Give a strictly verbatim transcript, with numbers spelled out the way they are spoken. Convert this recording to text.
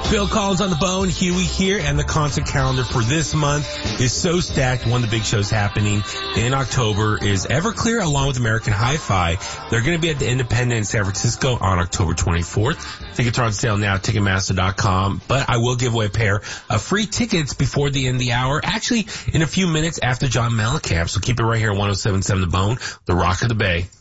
Phil Collins on the bone, Huey here, and the concert calendar for this month is so stacked. One of the big shows happening in October is Everclear along with American Hi-Fi. They're going to be at the Independent in San Francisco on October twenty-fourth. Tickets are on sale now at Ticketmaster dot com, but I will give away a pair of free tickets before the end of the hour, actually in a few minutes after John Mellencamp. So keep it right here at one oh seven point seven The Bone, the Rock of the Bay.